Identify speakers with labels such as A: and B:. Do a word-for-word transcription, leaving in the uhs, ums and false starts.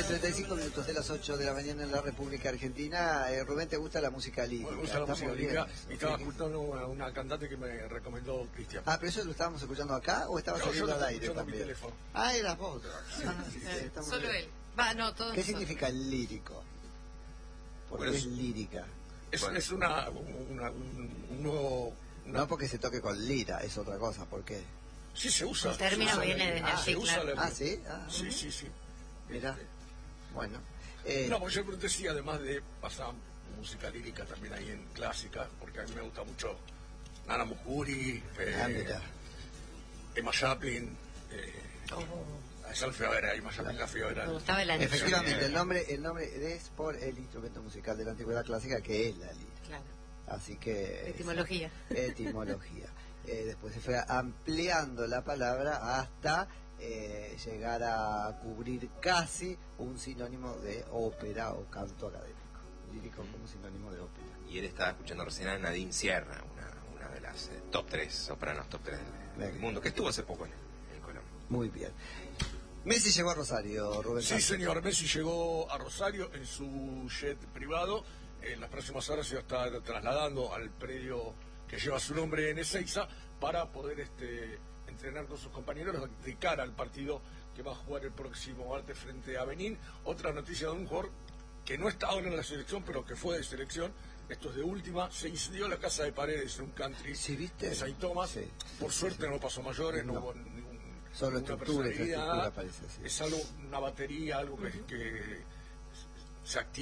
A: treinta y cinco minutos de las ocho de la mañana en la República Argentina. Eh, Rubén, ¿te gusta la música lírica?
B: Me gusta la música lírica y estaba
A: sí.
B: escuchando una, una cantante que me recomendó Cristian.
A: Ah, ¿pero eso lo estábamos escuchando acá o estaba
B: No,
A: saliendo
B: yo
A: al aire
B: escuchando
A: también?
B: mi teléfono.
A: Ah, eras vos. Ah, sí, sí,
C: Eh,
A: está muy
C: Solo
A: bien.
C: él. Va, no, todos
A: ¿Qué
C: nosotros.
A: significa lírico? Porque
B: Bueno,
A: es lírica.
B: Es,
D: Bueno.
B: es una, una, un, un nuevo... Una...
A: No porque se toque con lira, es otra cosa. ¿Por qué?
B: Sí, se usa.
C: El término
B: se usa
C: viene
B: la-
C: de
B: ah,
C: allí,
B: se usa
C: claro.
B: la-
A: Ah, ¿sí? Ah,
B: Sí, sí, sí.
A: mira. Bueno. Eh,
B: No, pues yo pregunté si además de pasar música lírica también ahí en clásica, porque a mí me gusta mucho Nana Mukuri, eh,
A: ah, mira.
B: Emma Chaplin, eh,
C: Oh,
B: esa la fui a ver, a Emma Chaplin la fui a ver.
C: me
B: al-
C: gustaba el anillo.
A: Efectivamente, el nombre, el nombre es por el instrumento musical de la antigüedad clásica que es la lira.
C: Claro.
A: Así que...
C: Etimología.
A: Etimología. Eh, después se fue ampliando la palabra hasta eh, llegar a cubrir casi un sinónimo de ópera o canto académico. Lírico como sinónimo de ópera.
D: Y él estaba escuchando recién a Nadine Sierra, una, una de las eh, top tres sopranos, top tres del, del mundo, que estuvo hace poco en, en Colombia.
A: Muy bien. Messi llegó a Rosario, Rubén.
B: Sí,
A: Sánchez.
B: señor, Messi llegó a Rosario en su jet privado. En las próximas horas se va a estar trasladando al predio que lleva su nombre en Ezeiza para poder este, entrenar con sus compañeros de cara al partido que va a jugar el próximo martes frente a Benín. Otra noticia de un jugador que no está ahora en la selección, pero que fue de selección. Esto es de última. Se incendió la casa de Paredes en un country
A: Sí, ¿viste?
B: de Saint Thomas.
A: Sí.
B: Por suerte no pasó mayores, no,
A: No.
B: hubo ningún...
A: Solo
B: ninguna
A: estructura,
B: persona herida,
A: infraestructura parece, sí.
B: Es algo, una batería, algo que, que se activa.